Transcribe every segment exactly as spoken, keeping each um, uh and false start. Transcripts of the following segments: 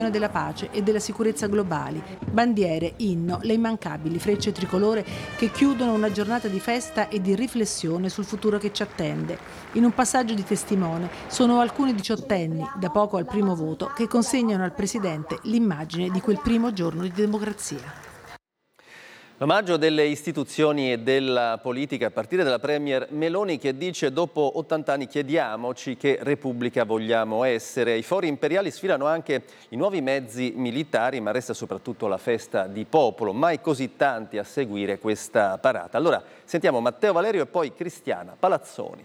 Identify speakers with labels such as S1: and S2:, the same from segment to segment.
S1: della pace e della sicurezza globali. Bandiere, inno, le immancabili frecce tricolore che chiudono una giornata di festa e di riflessione sul futuro che ci attende. In un passaggio di testimone sono alcuni diciottenni, da poco al primo voto, che consegnano al Presidente l'immagine di quel primo giorno di democrazia.
S2: L'omaggio delle istituzioni e della politica a partire dalla Premier Meloni, che dice: dopo ottanta anni chiediamoci che Repubblica vogliamo essere. I fori imperiali sfilano anche i nuovi mezzi militari, ma resta soprattutto la festa di popolo. Mai così tanti a seguire questa parata. Allora sentiamo Matteo Valerio e poi Cristiana Palazzoni.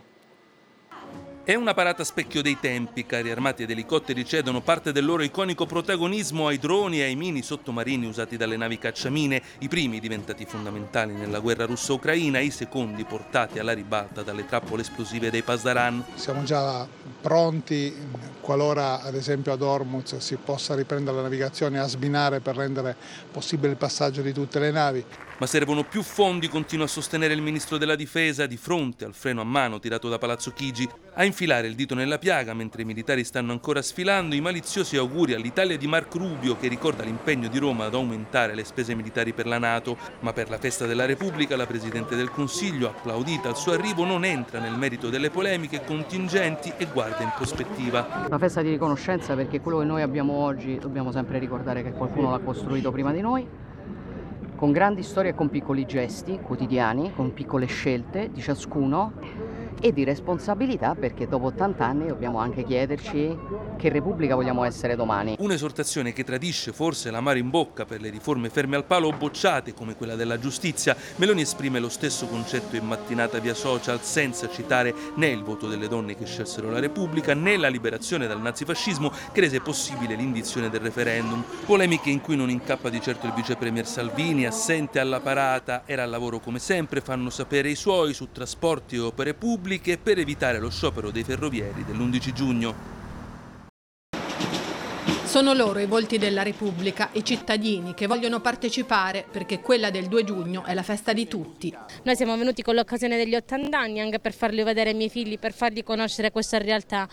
S3: È una parata specchio dei tempi. Carri armati ed elicotteri cedono parte del loro iconico protagonismo ai droni e ai mini sottomarini usati dalle navi cacciamine, i primi diventati fondamentali nella guerra russo-ucraina, i secondi portati alla ribalta dalle trappole esplosive dei Pasdaran.
S4: Siamo già pronti, qualora ad esempio ad Hormuz si possa riprendere la navigazione, a sminare per rendere possibile il passaggio di tutte le navi.
S3: Ma servono più fondi, continua a sostenere il ministro della difesa, di fronte al freno a mano tirato da Palazzo Chigi. A infilare il dito nella piaga, mentre i militari stanno ancora sfilando, i maliziosi auguri all'Italia di Marco Rubio, che ricorda l'impegno di Roma ad aumentare le spese militari per la NATO. Ma per la festa della Repubblica la Presidente del Consiglio, applaudita al suo arrivo, non entra nel merito delle polemiche contingenti e guarda in prospettiva.
S5: Una festa di riconoscenza, perché quello che noi abbiamo oggi dobbiamo sempre ricordare che qualcuno l'ha costruito prima di noi, con grandi storie e con piccoli gesti quotidiani, con piccole scelte di ciascuno e di responsabilità, perché dopo ottanta anni dobbiamo anche chiederci che Repubblica vogliamo essere domani.
S3: Un'esortazione che tradisce forse l'amaro in bocca per le riforme ferme al palo o bocciate come quella della giustizia. Meloni esprime lo stesso concetto in mattinata via social, senza citare né il voto delle donne che scelsero la Repubblica né la liberazione dal nazifascismo che rese possibile l'indizione del referendum. Polemiche in cui non incappa di certo il vice premier Salvini, assente alla parata. Era al lavoro come sempre, fanno sapere i suoi, su trasporti e opere pubbliche, per evitare lo sciopero dei ferrovieri dell'undici giugno.
S6: Sono loro i volti della Repubblica, i cittadini che vogliono partecipare, perché quella del due giugno è la festa di tutti.
S7: Noi siamo venuti con l'occasione degli ottanta anni anche per farli vedere ai miei figli, per fargli conoscere questa realtà.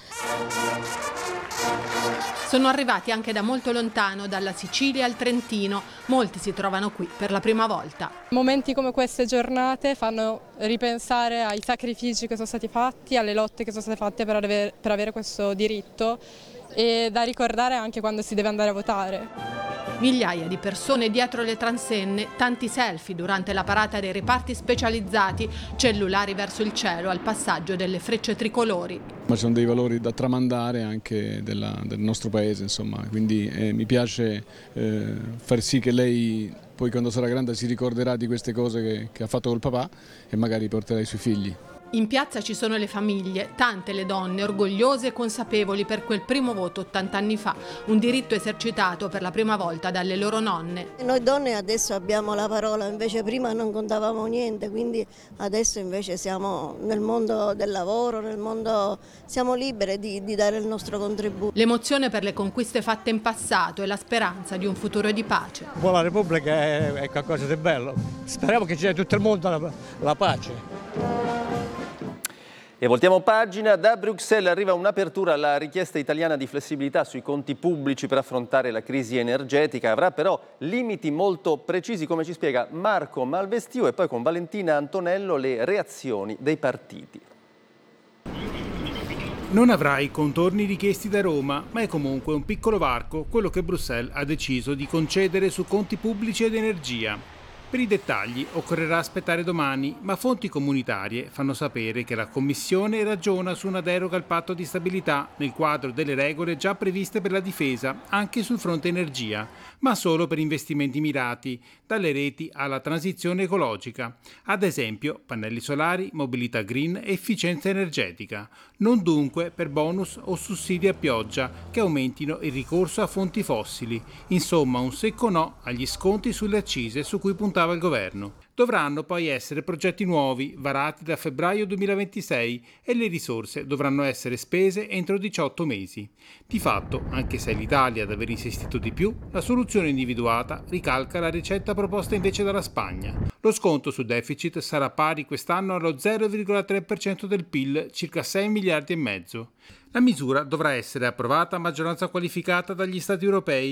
S6: Sono arrivati anche da molto lontano, dalla Sicilia al Trentino. Molti si trovano qui per la prima volta.
S8: Momenti come queste giornate fanno ripensare ai sacrifici che sono stati fatti, alle lotte che sono state fatte per avere, per avere questo diritto, e da ricordare anche quando si deve andare a votare.
S6: Migliaia di persone dietro le transenne, tanti selfie durante la parata dei reparti specializzati, cellulari verso il cielo al passaggio delle frecce tricolori.
S9: Ma ci sono dei valori da tramandare anche della, del nostro paese, insomma, quindi eh, mi piace eh, far sì che lei poi quando sarà grande si ricorderà di queste cose che, che ha fatto col papà e magari porterà ai suoi figli.
S6: In piazza ci sono le famiglie, tante le donne, orgogliose e consapevoli per quel primo voto ottanta anni fa, un diritto esercitato per la prima volta dalle loro nonne.
S10: Noi donne adesso abbiamo la parola, invece prima non contavamo niente, quindi adesso invece siamo nel mondo del lavoro, nel mondo, siamo libere di, di dare il nostro contributo.
S6: L'emozione per le conquiste fatte in passato e la speranza di un futuro di pace.
S11: La Repubblica è, è qualcosa di bello, speriamo che ci sia in tutto il mondo la, la pace.
S2: E voltiamo pagina. Da Bruxelles arriva un'apertura alla richiesta italiana di flessibilità sui conti pubblici per affrontare la crisi energetica. Avrà però limiti molto precisi, come ci spiega Marco Malvestio, e poi con Valentina Antonello le reazioni dei partiti.
S12: Non avrà i contorni richiesti da Roma, ma è comunque un piccolo varco quello che Bruxelles ha deciso di concedere su conti pubblici ed energia. Per i dettagli occorrerà aspettare domani, ma fonti comunitarie fanno sapere che la Commissione ragiona su una deroga al patto di stabilità nel quadro delle regole già previste per la difesa, anche sul fronte energia, ma solo per investimenti mirati, dalle reti alla transizione ecologica, ad esempio pannelli solari, mobilità green e efficienza energetica, non dunque per bonus o sussidi a pioggia che aumentino il ricorso a fonti fossili, insomma un secco no agli sconti sulle accise su cui puntava il governo. Dovranno poi essere progetti nuovi, varati da febbraio duemilaventisei, e le risorse dovranno essere spese entro diciotto mesi. Di fatto, anche se è l'Italia ad aver insistito di più, la soluzione individuata ricalca la ricetta proposta invece dalla Spagna. Lo sconto sul deficit sarà pari quest'anno allo zero virgola tre per cento del P I L, circa sei miliardi e mezzo. La misura dovrà essere approvata a maggioranza qualificata dagli Stati europei,